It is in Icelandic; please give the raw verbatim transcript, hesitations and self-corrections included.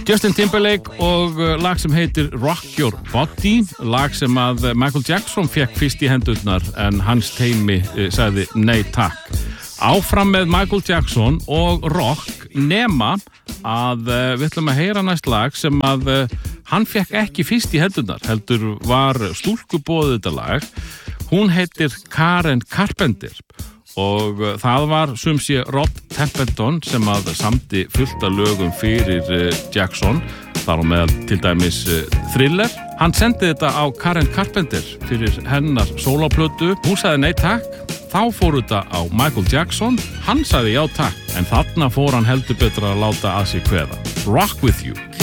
Justin Timberlake og lag sem heitir Rock Your Body, lag sem að Michael Jackson fekk fyrst í hendurnar en hans teymi sagði nei takk. Áfram með Michael Jackson og rock nema að við ætlum að heyra næst lag sem að hann fekk ekki fyrst í hendurnar, heldur var stúlkuboðið þetta lag. Hún heitir Karen Carpenter og það var sum sé Rod Temperton sem að samdi fullt af lögum fyrir Jackson, þar á meðal til dæmis Thriller. Hann sendi þetta á Karen Carpenter fyrir hennar sólóplötu. Hún sagði nei takk. Þá fór þetta á Michael Jackson. Hann sagði já takk. En þarna fór hann heldur betur að láta að sig kveða. Rock with you.